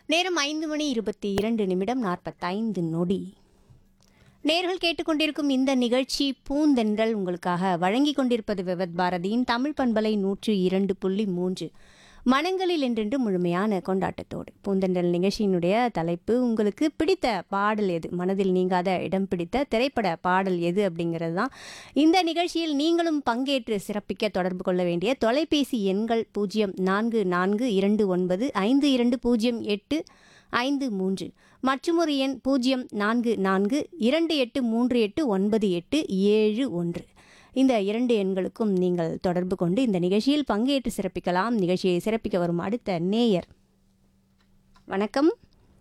நேரம் 5:22 நொடி. நேர்கள் கேட்டுக்கொண்டிருக்கும் இந்த நிகழ்ச்சி பூந்தென்றல் உங்களுக்காக வழங்கிக் கொண்டிருப்பது விவத் பாரதியின் தமிழ் பண்பலை 102.3 மனங்களில் என்றென்று முழுமையான கொண்டாட்டத்தோடு. பூந்தென்றல் நிகழ்ச்சியினுடைய தலைப்பு உங்களுக்கு பிடித்த பாடல் எது, மனதில் நீங்காத இடம் பிடித்த திரைப்பட பாடல் எது அப்படிங்கிறது தான். இந்த நிகழ்ச்சியில் நீங்களும் பங்கேற்று சிறப்பிக்க தொடர்பு கொள்ள வேண்டிய தொலைபேசி எண்கள் 04420853 மற்றுமொரு எண் 0442838971. இந்த 2 எண்களுக்கும் நீங்கள் தொடர்பு கொண்டு இந்த நிகழ்ச்சியில் பங்கேற்று சிறப்பிக்கலாம். நிகழ்ச்சியை சிறப்பிக்க வரும் அடுத்த நேயர். வணக்கம்.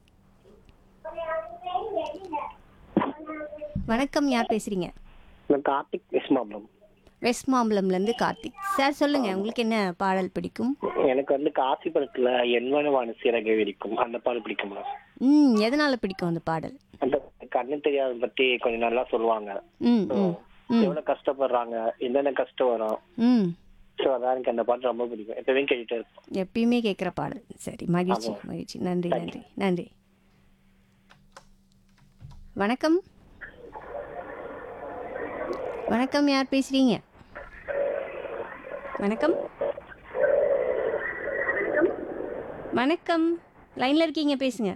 வணக்கம், யார் பேசுறீங்க? நான் கார்த்திக் வெஸ்மாபுரம். West மாம்பலம்லேருந்து Karthik sir. சொல்லுங்க, உங்களுக்கு என்ன பாடல் பிடிக்கும்? எனக்கு வந்து காசி படத்துல என்வனவான சிறகை விரிக்கும் அந்த பாடல் பிடிக்குமா? எதனால பிடிக்கும் அந்த பாடல்? அந்த கண்ணு தெரியாத பத்தி கொஞ்சம் நல்லா சொல்லுவாங்க. ம் ம் ம் எவ்வளவு கஷ்டப்படுறாங்க, என்னென்ன கஷ்டம் வரும். ம் ஸோ அதான் எனக்கு அந்த பாட்டு ரொம்ப பிடிக்கும். எப்பவுமே கேட்டுட்டே இருப்போம். எப்பயுமே கேட்குற பாடல். சரி, மகிழ்ச்சி ஆமா. மகிழ்ச்சி. நன்றி நன்றி நன்றி. வணக்கம். வணக்கம், யார் பேசுறீங்க? வணக்கம். வணக்கம், லைன்ல இருக்கீங்க, பேசுங்க.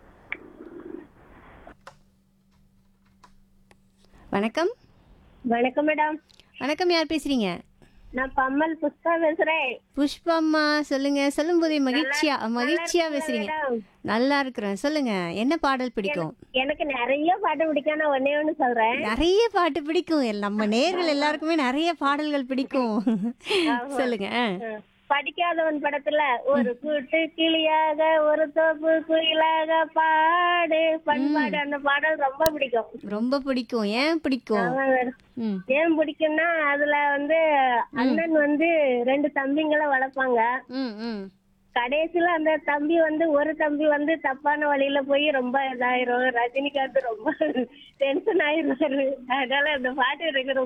வணக்கம். வணக்கம் மேடம். வணக்கம், யார் பேசுறீங்க? நான் பம்மல் புஷ்பா பேசுறேன். புஷ்பம்மா, சொல்லுங்க. சொல்லும் போதே மகிழ்ச்சியா பேசுறீங்க. மேடம், நல்லா இருக்கிறேன். சொல்லுங்க, என்ன பாடல் பிடிக்கும்? எனக்கு நிறைய பாட்டு பிடிக்கும். நான் ஒன்னே ஒண்ணு சொல்றேன். நிறைய பாட்டு பிடிக்கும். நம்ம நேர்கள் எல்லாருக்குமே நிறைய பாடல்கள் பிடிக்கும். சொல்லுங்க. படிக்காதவன் படத்துல ஒரு கூட்டு கிளியாக ஒரு தோப்பு குயிலாக பாடு பண்பாடு அந்த பாடல் ரொம்ப பிடிக்கும். ரொம்ப பிடிக்கும். ஏன் பிடிக்கும்? ஆமா மேடம். ம் ஏன் பிடிக்கும்னா அதுல வந்து அண்ணன் வந்து 2 தம்பிங்களை வளர்ப்பாங்க. ம் ம் கடைசியில அந்த தம்பி வந்து ஒரு தம்பி வந்து தப்பான வழியில போய் ரொம்ப இதாயிரும். ரஜினிகாந்த் ரொம்ப டென்ஷன் ஆயிருவாரு. அதனால அந்த பாட்டு எனக்கு ரொம்ப